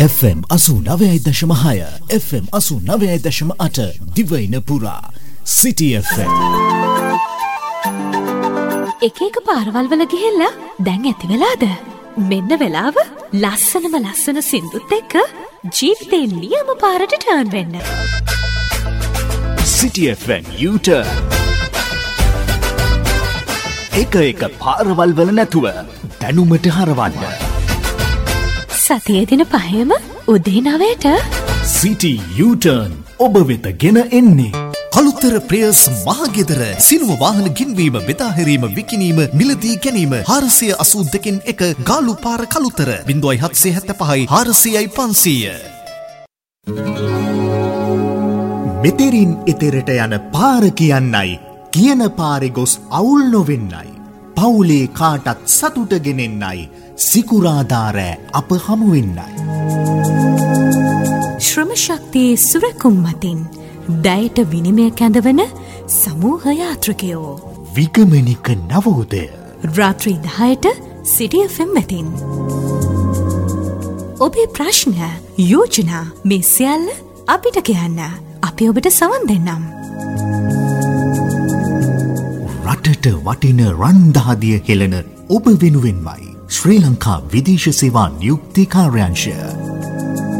FM 89.6 FM 89.8 දිවයින පුරා City FM එක පාරවල් වල ගිහිල්ලා දැන් ඇති වෙලාද? මෙන්න වෙලාව ලස්සන සින්දුත් එක්ක ජීවිතේ නියම පාරට ටර්න් වෙන්න. City FM U-turn. එක පාරවල් වල නැතුව දැනුමට හරවන්න. සතියේ දින පහේම උදේ 9ට City U-turn ඔබ වෙත ගෙන එන්නේ. කළුතර ප්‍රේස් මහගෙදර සිනුව වාහන ගෙන්වීම බෙදා හැරීම විකිණීම මිලදී ගැනීම 482 ගාලු පාර කළුතර 0775 400යි 500. මෙතෙරින් එතෙරට යන පාර කියන්නයි කියන පාරේ ගොස් අවුල් නොවෙන්නයි පවුලේ කාටත් සතුට ගෙනෙන්නයි සිකුරාදා අප හමු වෙන්නයි. ශ්‍රම ශක්තියේ සුරකුම් මතින් දයට විනිමය කැඳවන සමූහ යාත්‍රිකයෝ විගමනික නවෝදය රාත්‍රී 10ට City FM වෙතින් ඔබේ ප්‍රශ්න යෝජනා මේ සියල්ල අපිට කියන්න අපි ඔබට සවන් දෙන්නම්. රටට වටින රන් දහදිය හෙළන ඔබ වෙනුවෙන්මයි ශ්‍රී ලංකා විදේශ සේවා නියුක්ති කාර්යාංශය